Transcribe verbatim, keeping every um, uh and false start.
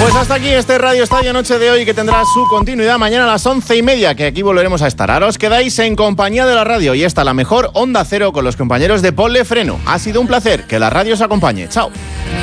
Pues hasta aquí este Radio Estadio Noche de hoy, que tendrá su continuidad mañana a las once y media, que aquí volveremos a estar. Ahora os quedáis en compañía de la radio y esta la mejor Onda Cero con los compañeros de Ponle Freno. Ha sido un placer, que la radio os acompañe. Chao.